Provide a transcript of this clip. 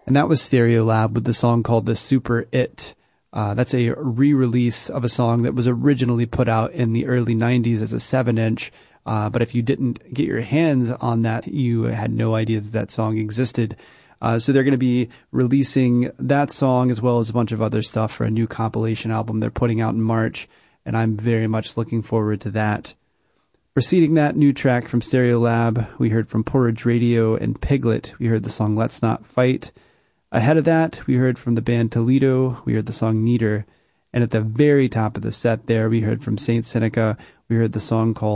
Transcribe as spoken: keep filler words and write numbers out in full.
And that was Stereolab with the song called The Super It. Uh, that's a re-release of a song that was originally put out in the early nineties as a seven inch. Uh, but if you didn't get your hands on that, you had no idea that that song existed. Uh, so they're going to be releasing that song as well as a bunch of other stuff for a new compilation album they're putting out in March. And I'm very much looking forward to that. Preceding that new track from Stereolab, we heard from Porridge Radio and Piglet. We heard the song Let's Not Fight. Ahead of that, we heard from the band Toledo. We heard the song Neater. And at the very top of the set there, we heard from Saint Seneca. We heard the song called